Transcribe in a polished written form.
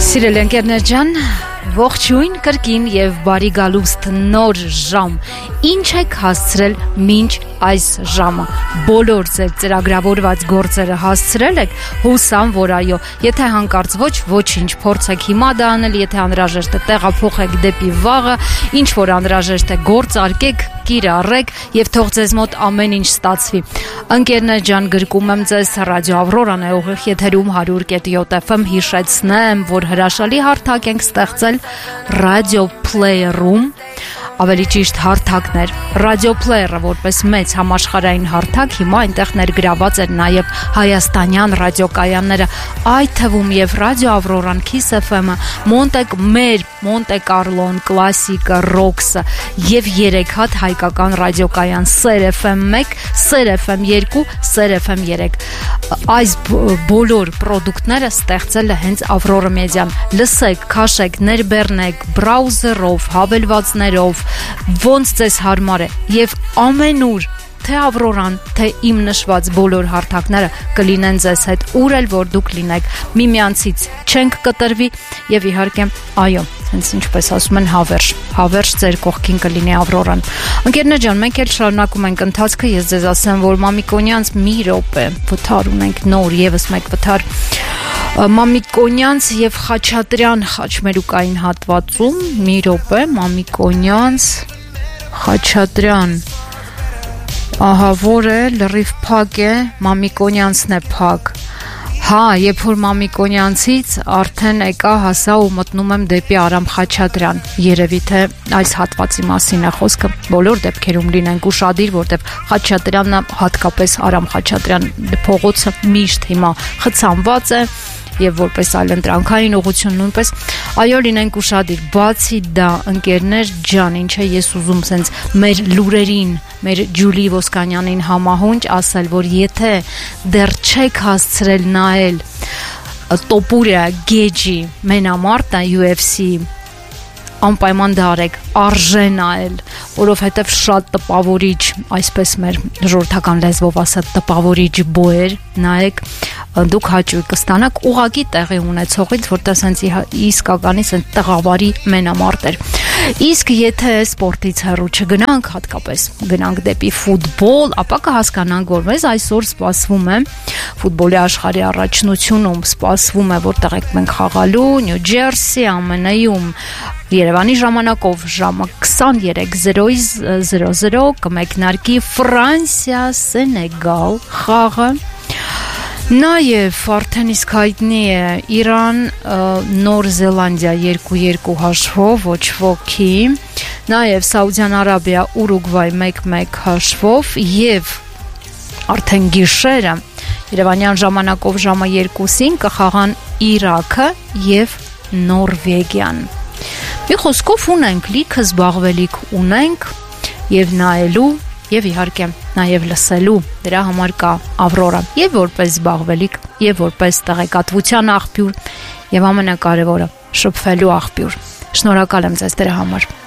Սիրելի ընկերներ ջան, ողջույն կրկին եւ բարի գալուստ նոր ժամ։ Ինչ եք հասցրել մինչ այս ժամը։ Բոլոր ձեր ծրագրավորված գործերը հասցրել եք, հուսամ, որ այո։ Եթե հանկարծ ոչինչ, փորձեք հիմա դա անել, եթե անհրաժեշտ է տեղափոխեք դեպի վաղը, ինչ որ անհրաժեշտ է գործ արկեք, կիրառեք եւ թող ձեզ մոտ ամեն ինչ ստացվի։ Ընկերներ ջան, գրկում եմ ձեզ Ռադիո Ավրորան է ուղիղ եթերում 100.7 FM, հիշեցնեմ, որ հրաշալի հարթակ ենք ստեղծել Radio Player-ում, ավելի ճիշտ հարթակներ։ Radio Player-ը որպես մեծ համաշխարհային հարթակ հիմա այնտեղ ներգրաված էր նաև հայաստանյան ռադիոկայանները, այդ թվում եւ Ռադիո Ավրորան, Kiss FM-ը, Monte Carlo-ն, Classic-ը, Rox-ը եւ 3 հատ հայկական ռադիոկայան Սեր FM1, Սեր FM2, Սեր FM3։ Այս բոլոր պրոդուկտները ստեղծել է հենց Ավրորա Մեդիան։ Լսեք, քաշեք, ներբեռնեք բրաուզերով, հավելվածներով, ոնց ձեզ հարմար է եւ ամենուր թե Ավրորան, թե իմ նշված բոլոր հարթակները կլինեն ձեզ հետ, ուր էլ որ դուք լինեք, միմյանցից չենք կտրվի եւ իհարկե, այո, հենց ինչպես ասում են, հավերժ ձեր կողքին կլինի Ավրորան։ Ընկերներ ջան, մենք էլ շարունակում ենք ընթացքը, ես ձեզ ասեմ, որ Մամիկոնյանց մի րոպե վթար ունենք նոր եւս մեկ վթար Մամիկոնյանց եւ Խաչատրյան խաչմերուկային հատվածում մի րոպե Մամիկոնյանց Խաչատրյան ահա որ է լրիվ փակ է Մամիկոնյանցն է փակ հա երբ որ Մամիկոնյանցից արդեն եկա հասա ու մտնում եմ դեպի Արամ Խաչատրյան երևի թե այս հատվածի մասին է խոսքը բոլոր դեպքերում լինենք ուշադիր որտեվ Խաչատրյանն հատկապես Արամ Խաչատրյան փողոցը միշտ հիմա խցանված է եւ որպես այլընտրանքային ուղղություն նույնպես այո լինենք ուշադիր բացի դա ընկերներ ջան ինչ է ես ուզում սենց մեր լուրերին մեր Ջուլի Ոսկանյանին համահունչ ասել որ եթե դեռ չեք հասցրել նայել Տոպուրիա Գեջի մենամարտը UFC անպայման դա արեք արժե նայել որովհետև շատ տպավորիչ այսպես մեր ժողովրդական լեզվով ասած տպավորիչ բոեր նայեք դուք հաճույք կստանաք ուղակի տեղի ունեցողից որտեղ սենց իսկականի սենց տղավարի մենամարտ էր իսկ եթե սպորտից հեռու չգնանք հատկապես գնանք դեպի ֆուտբոլ ապա կհասկանանք որ մեզ այսօր սպասվում է ֆուտբոլի աշխարհի առաջնությունում սպասվում է որտեղ ենք խաղալու Նյու Ջերսի ԱՄՆ-ում Երևանի ժամանակով ժամը 23:00 կմեկնարկի Ֆրանսիա Սենեգալ խաղը Նաև արդեն իսկ հայտնի է Իրան Նոր Զելանդիա 2-2 հաշվով ոչ ոքի Նաև Սաուդյան Արաբիա Ուրուգվայ 1-1 հաշվով եւ արդեն գիշերը Երևանյան ժամանակով ժամը 2-ին կխաղան Իրաքը եւ Նորվեգիան Մի խոսքով ունենք լիքը զբաղվելիք ունենք եւ նայելու եւ իհարկե նաեւ լսելու դրա համար կա Ավրորա եւ որպես զբաղվելիք եւ որպես տեղեկատվության աղբյուր եւ ամենակարևորը շփվելու աղբյուր Շնորհակալ եմ ձեզ դրա համար